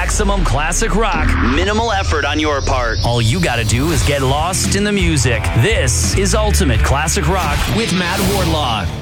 Maximum classic rock, minimal effort on your part. All you gotta do is get lost in the music. This is Ultimate Classic Rock with Matt Wardlaw.